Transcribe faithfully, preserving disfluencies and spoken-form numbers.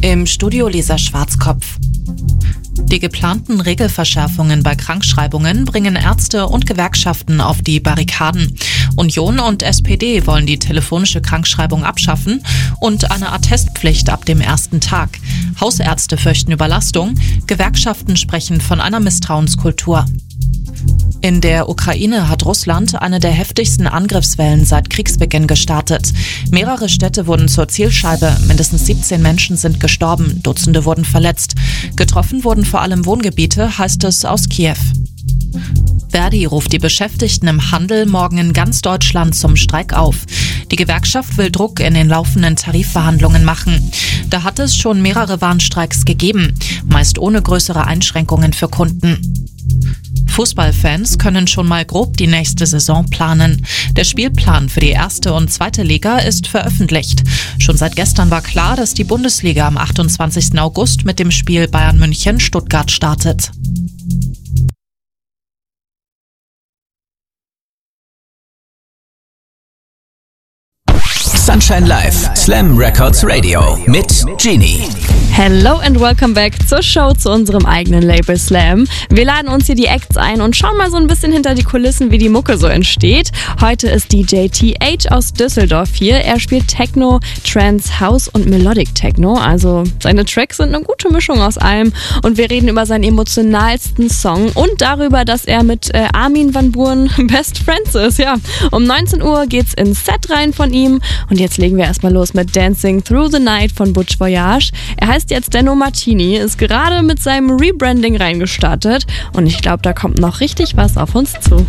Im Studio Lisa Schwarzkopf. Die geplanten Regelverschärfungen bei Krankschreibungen bringen Ärzte und Gewerkschaften auf die Barrikaden. Union und S P D wollen die telefonische Krankschreibung abschaffen und eine Attestpflicht ab dem ersten Tag. Hausärzte fürchten Überlastung, Gewerkschaften sprechen von einer Misstrauenskultur. In der Ukraine hat Russland eine der heftigsten Angriffswellen seit Kriegsbeginn gestartet. Mehrere Städte wurden zur Zielscheibe, mindestens siebzehn Menschen sind gestorben, Dutzende wurden verletzt. Getroffen wurden vor allem Wohngebiete, heißt es aus Kiew. Verdi ruft die Beschäftigten im Handel morgen in ganz Deutschland zum Streik auf. Die Gewerkschaft will Druck in den laufenden Tarifverhandlungen machen. Da hat es schon mehrere Warnstreiks gegeben, meist ohne größere Einschränkungen für Kunden. Fußballfans können schon mal grob die nächste Saison planen. Der Spielplan für die erste und zweite Liga ist veröffentlicht. Schon seit gestern war klar, dass die Bundesliga am achtundzwanzigsten August mit dem Spiel Bayern München-Stuttgart startet. Sunshine Live, Slam Records Radio mit Genie. Hello and welcome back zur Show, zu unserem eigenen Label Slam. Wir laden uns hier die Acts ein und schauen mal so ein bisschen hinter die Kulissen, wie die Mucke so entsteht. Heute ist D J T H aus Düsseldorf hier. Er spielt Techno, Trance, House und Melodic Techno. Also seine Tracks sind eine gute Mischung aus allem. Und wir reden über seinen emotionalsten Song und darüber, dass er mit äh, Armin van Buuren Best Friends ist. Ja, um neunzehn Uhr geht's ins Set rein von ihm. Und jetzt legen wir erstmal los mit Dancing Through the Night von Butch Voyage. Er heißt jetzt Denno Martini, ist gerade mit seinem Rebranding reingestartet und ich glaube, da kommt noch richtig was auf uns zu.